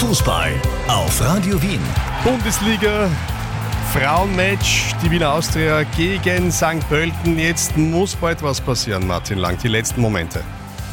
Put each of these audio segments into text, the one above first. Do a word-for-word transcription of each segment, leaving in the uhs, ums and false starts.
Fußball auf Radio Wien. Bundesliga, Frauenmatch, die Wiener Austria gegen Sankt Pölten. Jetzt muss bald was passieren, Martin Lang, die letzten Momente.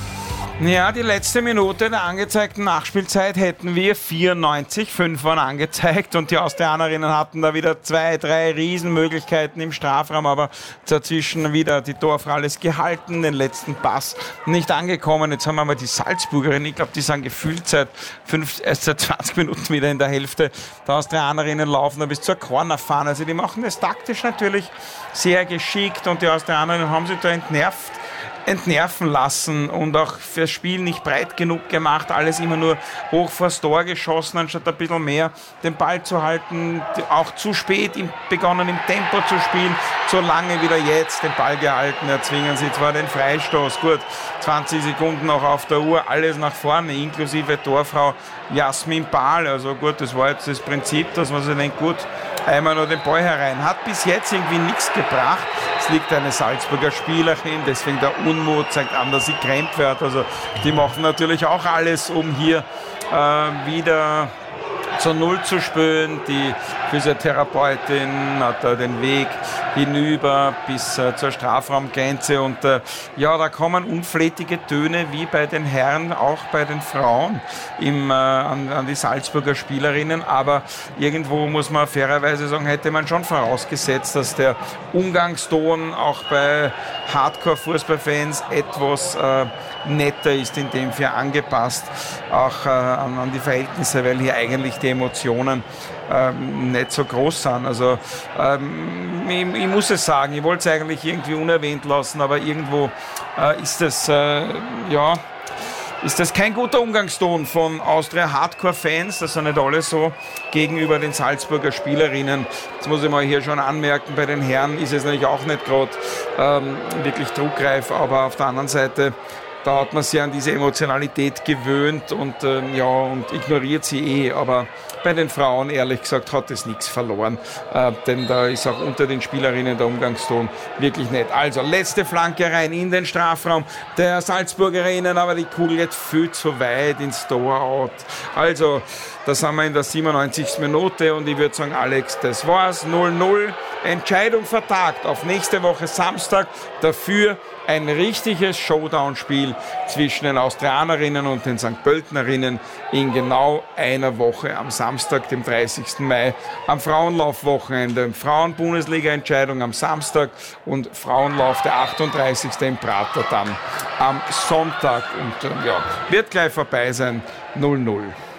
Ja, die letzte Minute der angezeigten Nachspielzeit hätten wir vierundneunzig, fünf waren angezeigt und die Austrianerinnen hatten da wieder zwei, drei Riesenmöglichkeiten im Strafraum, aber dazwischen wieder die Torfrau alles gehalten, den letzten Pass nicht angekommen. Jetzt haben wir mal die Salzburgerinnen, ich glaube, die sind gefühlt seit, fünf, erst seit zwanzig Minuten wieder in der Hälfte. Die Austrianerinnen laufen da bis zur Cornerfahne, also die machen das taktisch natürlich sehr geschickt und die Austrianerinnen haben sich da entnervt. entnerven lassen und auch fürs Spiel nicht breit genug gemacht, alles immer nur hoch vors Tor geschossen, anstatt ein bisschen mehr den Ball zu halten, auch zu spät begonnen im Tempo zu spielen, so lange wieder jetzt den Ball gehalten, erzwingen sie zwar den Freistoß, gut, zwanzig Sekunden noch auf der Uhr, alles nach vorne, inklusive Torfrau Jasmin Pahl, also gut, das war jetzt das Prinzip, dass man sich denkt, gut, einmal noch den Ball herein, hat bis jetzt irgendwie nichts gebracht. Es liegt eine Salzburger Spielerin, deswegen der Unmut zeigt an, dass sie kränkt wird. Also die machen natürlich auch alles, um hier äh, wieder zu Null zu spülen. Die Physiotherapeutin hat da den Weg hinüber bis äh, zur Strafraumgrenze und äh, ja, da kommen unflätige Töne wie bei den Herren, auch bei den Frauen im, äh, an, an die Salzburger Spielerinnen, aber irgendwo muss man fairerweise sagen, hätte man schon vorausgesetzt, dass der Umgangston auch bei Hardcore-Fußballfans etwas äh, netter ist, in dem Fall angepasst, auch äh, an, an die Verhältnisse, weil hier eigentlich die Emotionen ähm, nicht so groß sind. Also ähm, ich, ich muss es sagen, ich wollte es eigentlich irgendwie unerwähnt lassen, aber irgendwo äh, ist das, äh, ja, ist das kein guter Umgangston von Austria Hardcore-Fans, das sind nicht alle so, gegenüber den Salzburger Spielerinnen. Das muss ich mal hier schon anmerken, bei den Herren ist es natürlich auch nicht gerade ähm, wirklich druckreif, aber auf der anderen Seite, da hat man sich an diese Emotionalität gewöhnt und, äh, ja, und ignoriert sie eh. Aber bei den Frauen, ehrlich gesagt, hat es nichts verloren. Äh, denn da ist auch unter den Spielerinnen der Umgangston wirklich nett. Also, letzte Flanke rein in den Strafraum der Salzburgerinnen, aber die Kugel geht viel zu weit ins Tor out. Also, da sind wir in der siebenundneunzigsten Minute und ich würde sagen, Alex, das war's. null null. Entscheidung vertagt auf nächste Woche Samstag. Dafür ein richtiges Showdown-Spiel zwischen den Austrianerinnen und den Sankt Pöltenerinnen in genau einer Woche am Samstag, dem dreißigsten Mai, am Frauenlaufwochenende. Frauen-Bundesliga-Entscheidung am Samstag und Frauenlauf der achtunddreißigsten im Prater dann am Sonntag. Und äh, ja, wird gleich vorbei sein, null null.